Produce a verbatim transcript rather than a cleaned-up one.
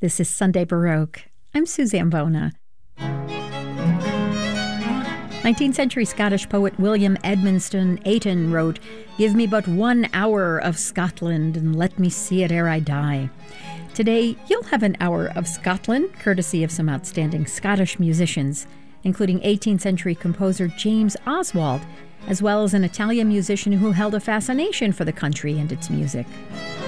This is Sunday Baroque. I'm Suzanne Bona. nineteenth century Scottish poet William Edmonston Ayton wrote, "Give me but one hour of Scotland, and let me see it ere I die." Today, you'll have an hour of Scotland, courtesy of some outstanding Scottish musicians, including eighteenth century composer James Oswald, as well as an Italian musician who held a fascination for the country and its music.